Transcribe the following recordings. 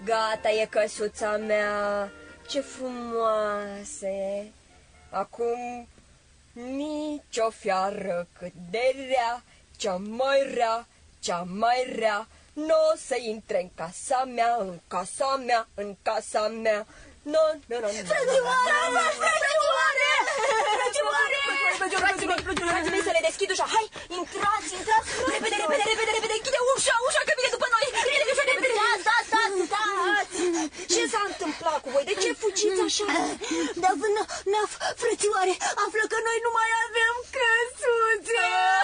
Gata e căsuța mea, ce frumoasă e. Acum nicio fiară cât de rea, cea mai rea, cea mai rea, n-o să intre în casa mea, în casa mea, în casa mea. No. Frățioare, să le deschid ușa. Hai, intrați, repede, închide ușa, că vine după noi. Stați. Ce s-a întâmplat cu voi? De ce fugiți așa? Naf, frățioare, află că noi nu mai avem căsuțe.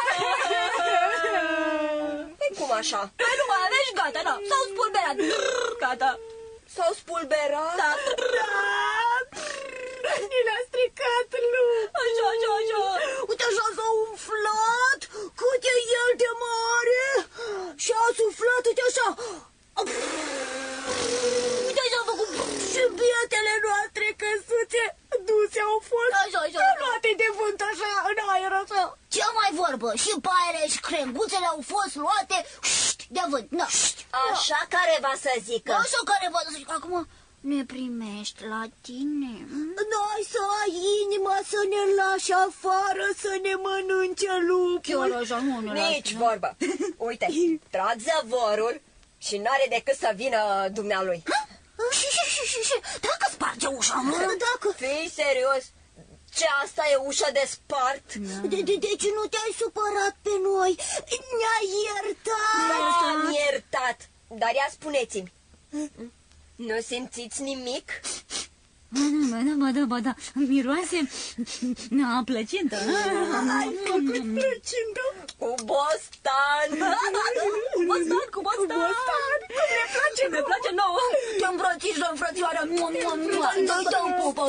Cum așa? Păi nu mai aveți, gata, da, s-au spulberat. Gata. S-au spulberat? Da. Ni le-a stricat lup. Așa. Uite așa s-a umflat, cât e el de mare. Și a suflat, uite așa. Uite așa a făcut. Și bietele noastre căsuțe duse au fost. Așa. Luate de vânt așa, în aer așa. Ce mai vorbă? Și paiele și crenguțele au fost luate de vânt. Așa careva să zică. Așa careva să zică. Acum ne primești la tine. N-ai să ai inima să ne lași afară, să ne mănânce lupul. Nici vorbă. Uite, trag zăvorul și n-are decât să vină dumnealui. Și dacă sparge ușa, dacă... Fii serios? Ce, asta e ușa de spart? Deci nu te-ai supărat pe noi? Ne-ai iertat? M-am iertat. Dar ia spuneți-mi, nu simțiți nimic? Ba da, miroase a plăcintă. Ai făcut plăcintă? Cu bostan. Cu bostan. Ne place nouă. Te îmbrățișăm, frățioară. Dă-i o pupă.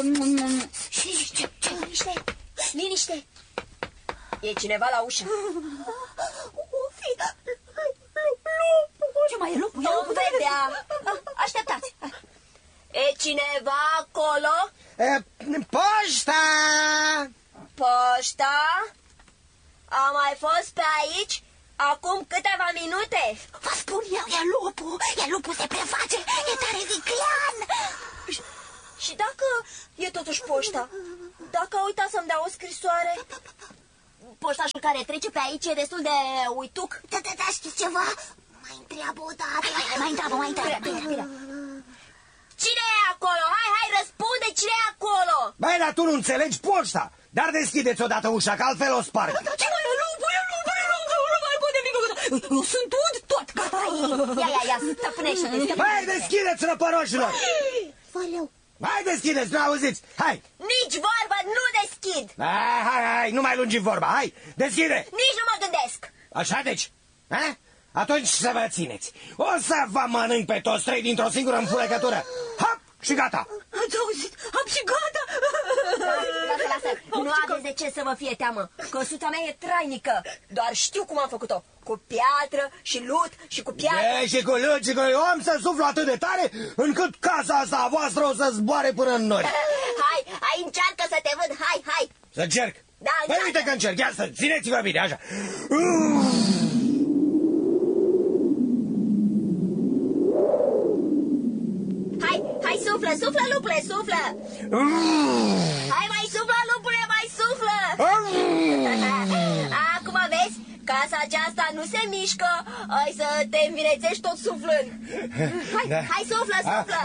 Liniște. E cineva la ușă. O fi lupul. Ce mai e lupul? Vom vedea. Așteptați. E cineva acolo? Poșta! Poșta? A mai fost pe aici acum câteva minute. Vă spun eu, e lupul se preface, e tare viclean. Și dacă e totuși poșta? Dacă a uitat să-mi dea o scrisoare? Poștașul care trece pe aici e destul de uituc. Da, știți ceva? Mai întreabă o dată. Mai întreabă. Bine. Cine e acolo? Hai, răspunde, cine e acolo? Băi, dar tu nu înțelegi poșta. Dar deschideți odată ușa, că altfel o sparg. Ce mai e lupul? Nu mai pot de mică. Eu sunt tot, gata. Ia, stăpânește-te. Băi, deschideți, răpăroșilor. Valeu. Hai, deschideți, nu auziți, hai. Nici vorbă, nu deschid. Hai, nu mai lungi vorba, hai, deschide. Nici nu mă gândesc. Așa deci, ha? Atunci să vă țineți. O să vă mănânc pe toți trei dintr-o singură înfulecătură. Hop, și gata. Ați auzit? Am și gata. Lasă. Nu aveți de ce să vă fie teamă. Căsuța mea e trainică. Doar știu cum am făcut-o. Cu piatră și lut și cu piatră. Și cu lut și cu... Eu am să suflu atât de tare încât casa asta a voastră o să zboare până în nori. Hai, încearcă să te văd. Hai. Să încerc? Da, păi uite că încerc. Ia să țineți-vă bine, așa. Hai, suflă, lupule, suflă. Hai, mai suflă, lupule, mai suflă. Acum vezi, casa aceasta nu se mișcă. Hai să te învinețești tot suflând. Hai, suflă.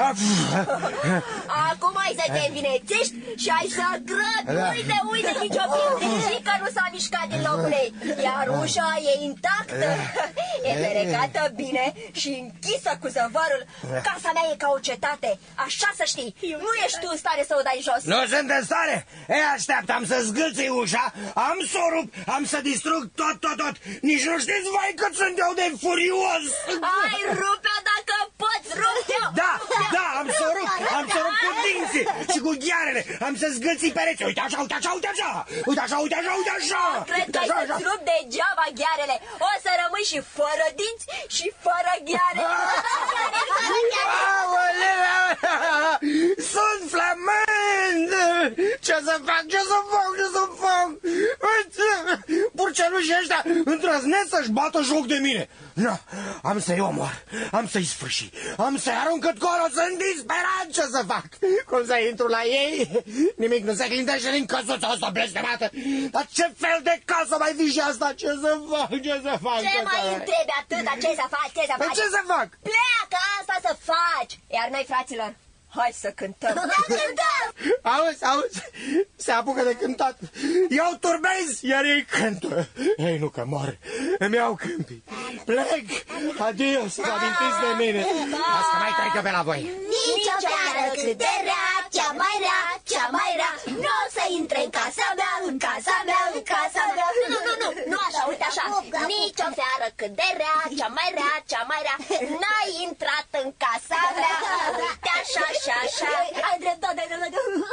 Acum hai să te învinețești și hai să grăbi. Uite, nicio pietrică nu s-a mișcat din locul ei. Iar ușa e intactă. E ferecată bine și închisă cu zăvarul. Casa mea e ca o cetate. Așa să știi. Nu ești tu în stare să o dai jos. Nu sunt în stare? Așteaptă, am să zgâlțui ușa, am să o rup, am să distrug tot. Nici nu știți, vai, cât sunt eu de furios. Hai, rupe-o dacă poți, rupe-o. Da, am să o rup cu dinții și cu ghearele. Am să zgâlții pereți. Uite așa. Cred că ai să-ți rup degeaba ghearele. O să rămâi și fără dinți și fără gheare. Sunt flămând. Ce să fac? mărcelușii ăștia îndrăznesc să-și bată joc de mine. No, am să-i omor, am să-i sfârși, am să-i arunc cât colo, sunt disperat, ce să fac? Cum să intru la ei? Nimic nu se clintește din căsuța asta blestemată. Dar ce fel de casă mai fi și asta? Ce să fac, ce să fac? Ce mai întrebi atâta? Ce să faci, ce să faci? Ce să fac? Pleacă, asta să faci! Iar noi, fraților, hai să cântăm! Da, cântăm! Auzi, se apucă de cântat. Eu turbez, iar ei cântă. Ei nu că mor, îmi iau câmpii. Plec, adio, să vă amintiți de mine. Asta mai trecă pe la voi. Nici o seară cât de rea, cea mai rea, cea mai rea, nu o să intre în casa mea, în casa mea, în casa mea. Nu așa, uite așa. Nici o seară cât de rea, cea mai rea, cea mai rea, n-ai intrat în casa mea. Uite așa și așa. Ai dreptate.